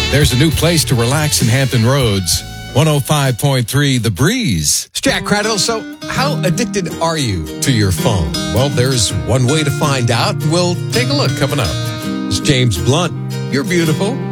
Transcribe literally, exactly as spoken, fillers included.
There's a new place to relax in Hampton Roads. one oh five point three The Breeze. It's Jack Cradle. So how addicted are you to your phone? Well, there's one way to find out. We'll take a look coming up. It's James Blunt. You're beautiful.